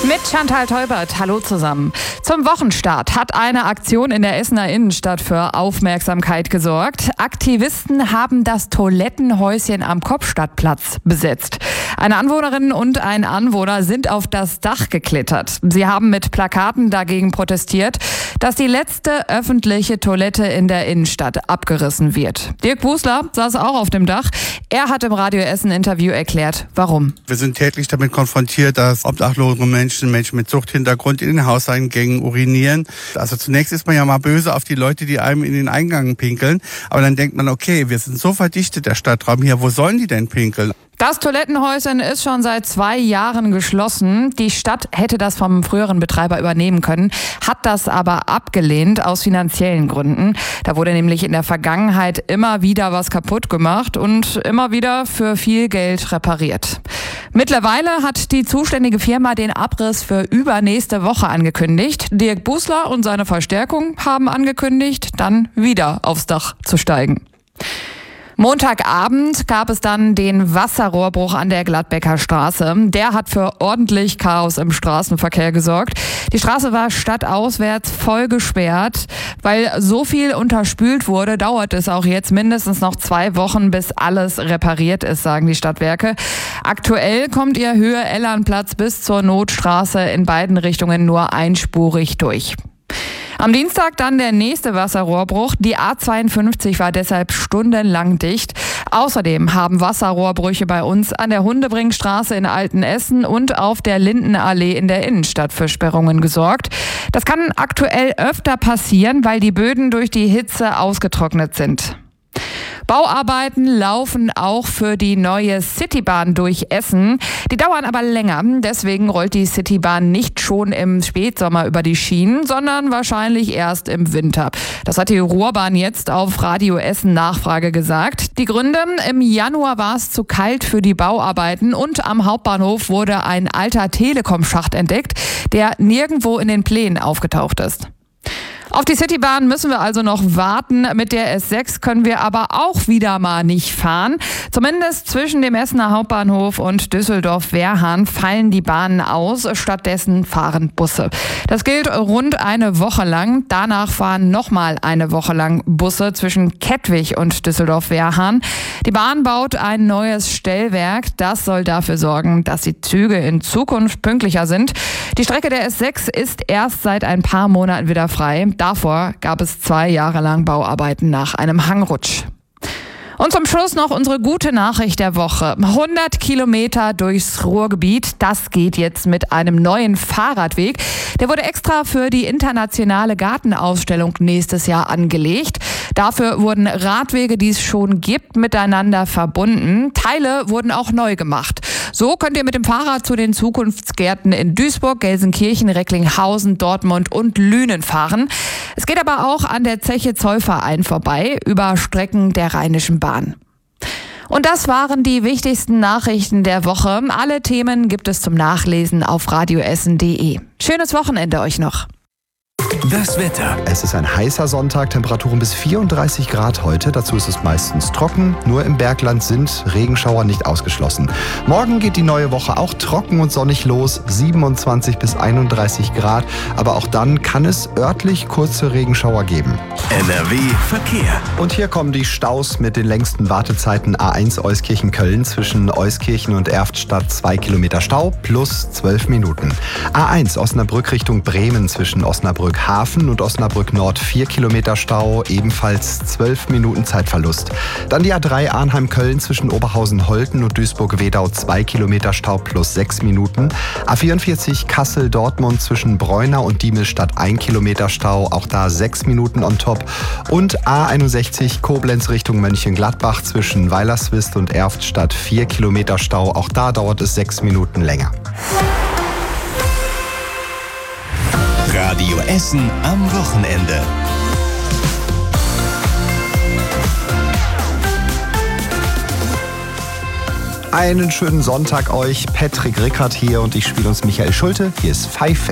Mit Chantal Teubert, hallo zusammen. Zum Wochenstart hat eine Aktion in der Essener Innenstadt für Aufmerksamkeit gesorgt. Aktivisten haben das Toilettenhäuschen am Kopfstadtplatz besetzt. Eine Anwohnerin und ein Anwohner sind auf das Dach geklettert. Sie haben mit Plakaten dagegen protestiert, dass die letzte öffentliche Toilette in der Innenstadt abgerissen wird. Dirk Busler saß auch auf dem Dach. Er hat im Radio Essen Interview erklärt, warum. Wir sind täglich damit konfrontiert, dass obdachlose Menschen mit Suchthintergrund in den Hauseingängen urinieren. Also zunächst ist man ja mal böse auf die Leute, die einem in den Eingang pinkeln. Aber dann denkt man, okay, wir sind so verdichtet, der Stadtraum hier, wo sollen die denn pinkeln? Das Toilettenhäuschen ist schon seit 2 Jahren geschlossen. Die Stadt hätte das vom früheren Betreiber übernehmen können, hat das aber abgelehnt aus finanziellen Gründen. Da wurde nämlich in der Vergangenheit immer wieder was kaputt gemacht und immer wieder für viel Geld repariert. Mittlerweile hat die zuständige Firma den Abriss für übernächste Woche angekündigt. Dirk Busler und seine Verstärkung haben angekündigt, dann wieder aufs Dach zu steigen. Montagabend gab es dann den Wasserrohrbruch an der Gladbecker Straße. Der hat für ordentlich Chaos im Straßenverkehr gesorgt. Die Straße war stadtauswärts voll gesperrt. Weil so viel unterspült wurde, dauert es auch jetzt mindestens noch 2 Wochen, bis alles repariert ist, sagen die Stadtwerke. Aktuell kommt ihr Höhe-Ellernplatz bis zur Notstraße in beiden Richtungen nur einspurig durch. Am Dienstag dann der nächste Wasserrohrbruch. Die A52 war deshalb stundenlang dicht. Außerdem haben Wasserrohrbrüche bei uns an der Hundebringstraße in Altenessen und auf der Lindenallee in der Innenstadt für Sperrungen gesorgt. Das kann aktuell öfter passieren, weil die Böden durch die Hitze ausgetrocknet sind. Bauarbeiten laufen auch für die neue Citybahn durch Essen. Die dauern aber länger. Deswegen rollt die Citybahn nicht schon im Spätsommer über die Schienen, sondern wahrscheinlich erst im Winter. Das hat die Ruhrbahn jetzt auf Radio Essen Nachfrage gesagt. Die Gründe: im Januar war es zu kalt für die Bauarbeiten und am Hauptbahnhof wurde ein alter Telekom-Schacht entdeckt, der nirgendwo in den Plänen aufgetaucht ist. Auf die Citybahn müssen wir also noch warten. Mit der S6 können wir aber auch wieder mal nicht fahren. Zumindest zwischen dem Essener Hauptbahnhof und Düsseldorf-Wehrhahn fallen die Bahnen aus. Stattdessen fahren Busse. Das gilt rund eine Woche lang. Danach fahren nochmal eine Woche lang Busse zwischen Kettwig und Düsseldorf-Wehrhahn. Die Bahn baut ein neues Stellwerk. Das soll dafür sorgen, dass die Züge in Zukunft pünktlicher sind. Die Strecke der S6 ist erst seit ein paar Monaten wieder frei. Davor gab es 2 Jahre lang Bauarbeiten nach einem Hangrutsch. Und zum Schluss noch unsere gute Nachricht der Woche. 100 Kilometer durchs Ruhrgebiet, das geht jetzt mit einem neuen Fahrradweg. Der wurde extra für die internationale Gartenausstellung nächstes Jahr angelegt. Dafür wurden Radwege, die es schon gibt, miteinander verbunden. Teile wurden auch neu gemacht. So könnt ihr mit dem Fahrrad zu den Zukunftsgärten in Duisburg, Gelsenkirchen, Recklinghausen, Dortmund und Lünen fahren. Es geht aber auch an der Zeche Zollverein vorbei, über Strecken der Rheinischen Bahn. Und das waren die wichtigsten Nachrichten der Woche. Alle Themen gibt es zum Nachlesen auf radioessen.de. Schönes Wochenende euch noch. Das Wetter. Es ist ein heißer Sonntag, Temperaturen bis 34 Grad heute. Dazu ist es meistens trocken. Nur im Bergland sind Regenschauer nicht ausgeschlossen. Morgen geht die neue Woche auch trocken und sonnig los. 27 bis 31 Grad. Aber auch dann kann es örtlich kurze Regenschauer geben. NRW Verkehr. Und hier kommen die Staus mit den längsten Wartezeiten. A1 Euskirchen-Köln zwischen Euskirchen und Erftstadt 2 Kilometer Stau plus 12 Minuten. A1 Osnabrück Richtung Bremen zwischen Osnabrück-Hafen und Osnabrück Nord 4 Kilometer Stau, ebenfalls 12 Minuten Zeitverlust. Dann die A3 Arnheim-Köln zwischen Oberhausen-Holten und Duisburg-Wedau 2 Kilometer Stau plus 6 Minuten. A44 Kassel-Dortmund zwischen Breuna und Diemelstadt 1 Kilometer Stau, auch da 6 Minuten on top. Und A61 Koblenz Richtung Mönchengladbach zwischen Weilerswist und Erftstadt 4 Kilometer Stau, auch da dauert es 6 Minuten länger. Radio Essen am Wochenende. Einen schönen Sonntag euch. Patrick Rickert hier und ich spiele uns Michael Schulte. Hier ist Pfeife.